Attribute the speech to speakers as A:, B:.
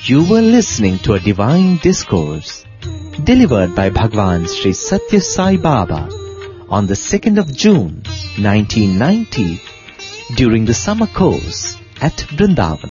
A: You were listening to a divine discourse delivered by Bhagwan Sri Satya Sai Baba on the 2nd of June 1990 during the summer course at Vrindavan.